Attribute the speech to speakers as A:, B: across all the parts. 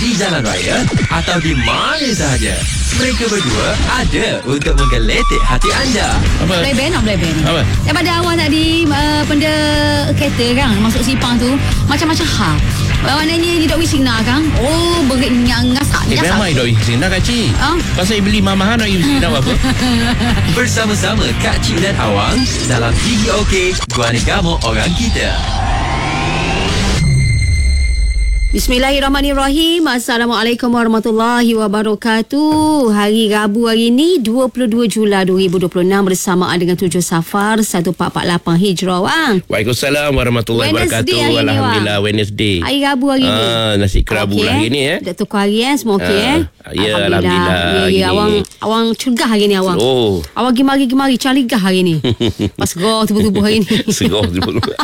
A: di jalan raya atau di mana sahaja, mereka berdua ada untuk menggeletik hati anda.
B: Play band.
C: Apa?
B: Daripada awal tadi benda kereta kan masuk simpang tu macam-macam hal. Maknanya dia dok wishing nak kan. Oh, beringat-ngas.
C: Memang dok wishing nak Kak Cik. Pasal beli mamahan dok wishing nak apa?
A: Bersama-sama Kak Cik dan Awang dalam Gigi Okey, Guanegamo Orang Kita.
B: Bismillahirrahmanirrahim. Assalamualaikum warahmatullahi wabarakatuh. Hari Rabu hari ini 22 Julai 2026 bersamaan dengan 7 Safar 1448 Hijrah, Wang.
C: Waalaikumsalam warahmatullahi wabarakatuh. Alhamdulillah Wednesday.
B: Hari Rabu hari ini.
C: Nasi kerabu lah hari ni
B: Dah tukar hari semua okey
C: Ya, Alhamdulillah.
B: Ya, awang cergah hari ni awang.
C: Oh.
B: Awang gimari carigah hari ni. Pas gerah tubuh-tubuh hari ni.
C: Segar tubuh-tubuh.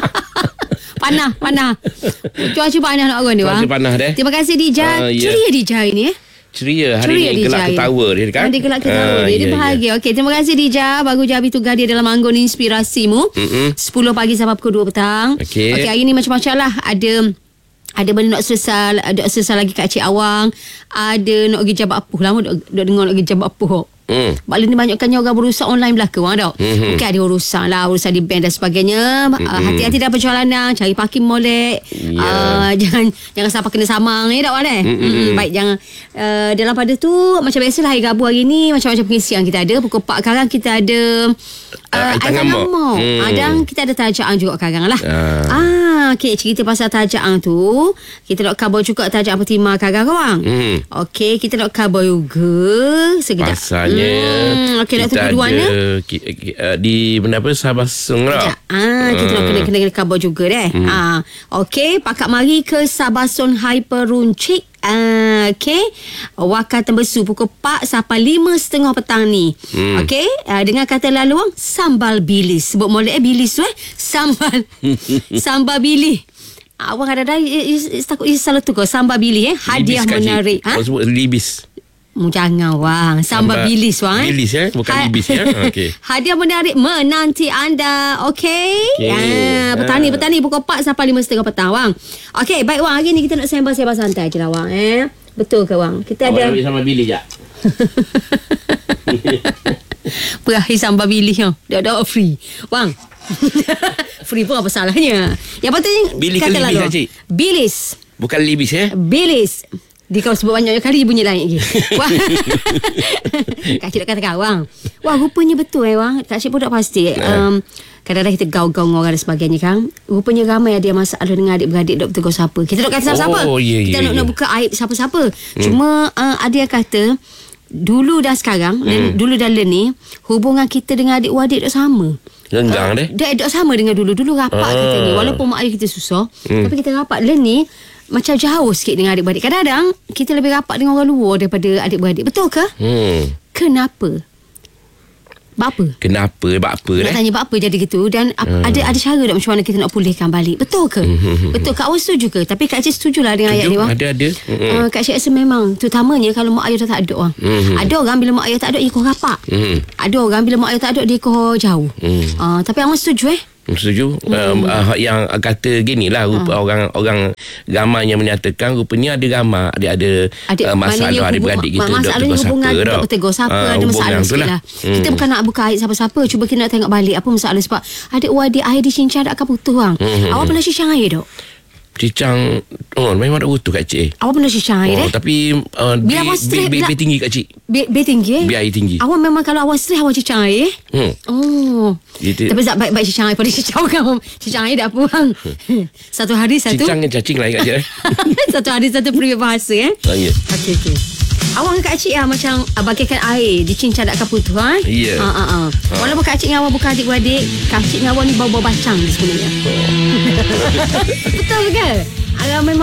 B: Panah. Cuaca panas nak orang ni, Wang.
C: Cuaca panas dah.
B: Terima kasih Dija. Ceria Dija hari ni
C: Ceria hari ni gelak ketawa dia kan.
B: Dia gelak ketawa dia bahagia. Okey, terima kasih Dija. Baru je habis tugas dia dalam anggun inspirasimu. 10 pagi sampai pukul 2 petang. Okey, hari ni macam-macam lah. Ada benda nak selesai lagi Kak Cik Awang. Ada nak pergi jabat apuh. Lama dok dengar nak pergi jabat apuh. Balik ni banyakkannya orang berusaha online belakang tak? Bukan ada urusan di bank dan sebagainya. Hati-hati dalam perjalanan, cari parking molek. Jangan sampai kena samang tak baik, jangan. Dalam pada tu macam biasalah hari Rabu hari ni macam-macam pengisian kita ada. Pukul 4 karang kita ada Aitangamok. Dan kita ada tajaan juga karang lah. Okey, cerita pasal tajaan tu kita nak cover juga tajaan pertima karang orang. Okey, kita nak cover juga sekejap. Okey, nak tunggu dua ni
C: di benda apa Sabasung lah.
B: Kita nak kena cover juga deh. Okey, pakat mari ke Sabasung Hyper Runcit. Okey, wakal Tembesu pukul 4 sampai 5.30 petang ni. Okey, dengan kata laluan sambal bilis. Sebut molek bilis tu sambal bilis. Awang ada takut selalu tu sambal bilis hadiah menarik.
C: Sebut libis.
B: Jangan Wang, sambal bilis Wang.
C: Bilis bukan libis Okey.
B: Hadiah menarik menanti anda. Okey. Petani pukul 4 sampai 5.30 petang Wang. Okey, baik Wang, hari ni kita nak sembang-sembang santai je lah Wang. Betul ke Wang? Kita
C: awak
B: ada
C: ambil sambal bilis je.
B: berakhir sambal bilis Dia free Wang. Free pun apa salahnya? Yang penting
C: bilis ke libis Kak Cik?
B: Bilis.
C: Bukan libis
B: Bilis. Dia kau sebut banyak kali bunyi lain lagi. Wah. Kak Cik nak kata Wang. Wah, rupanya betul Wang. Kak Cik pun tak pasti. Kadang-kadang kita gaul-gaul orang dan sebagainya kan. Rupanya ramai ada masalah dengan adik-beradik dok tegur siapa. Kita tak kata siapa-siapa. Kita nak buka aib siapa-siapa. Cuma ada yang kata dulu dan sekarang dulu dan ni hubungan kita dengan adik-beradik tak sama.
C: Renggang
B: Dia dok sama dengan dulu rapat katanya. Walaupun mak ayah kita susah, tapi kita rapat ni macam jauh sikit dengan adik-beradik. Kadang-kadang kita lebih rapat dengan orang luar daripada adik-beradik. Betul ke? Kenapa? Bapa
C: nak
B: tanya bapa jadi gitu. Dan ada cara tak macam mana kita nak pulihkan balik? Betul ke? Betul. Kak Awang setuju ke? Tapi Kak Cik setujulah dengan ayat ni Wang.
C: Ada
B: Kak Cik rasa memang terutamanya kalau mak ayah tak ada Wang. Ada orang bila mak ayah tak ada dia ikut rapat. Ada orang bila mak ayah tak ada dia ikut jauh. Tapi Awang setuju
C: Setuju. Yang kata gini lah, orang ramai yang menyatakan rupanya ada ramai ada masalah adik-beradik kita.
B: Masalahnya hubungan tak tegur siapa, ada masalah sikit lah. Kita bukan nak buka aib siapa-siapa, cuba kita nak tengok balik apa masalah. Sebab adik-beradik air dicincang tak akan putus Wang. Awak pernah cincang air tak?
C: Cicang memang tak butuh Kak Cik.
B: Awak pernah cicang air
C: tapi
B: biar awak stres
C: B tinggi Kak Cik.
B: B tinggi
C: biar air tinggi.
B: Awak memang kalau awak stres awak cicang air
C: gitu.
B: Tapi tak baik-baik cicang air pada cicang kan. Cicang air tak apa Bang. Satu hari satu
C: cicang dengan cacing lah Kak Cik.
B: Satu hari satu peribahasa
C: ya.
B: Okey. Awang Kak Cik macam bagaikan air dicincang tak akan putus
C: Ya.
B: Walaupun Kak Cik dengan awak bukan adik-beradik, Kak Cik dengan awak ni bau-bau bacang sebenarnya. Betul ke? Memang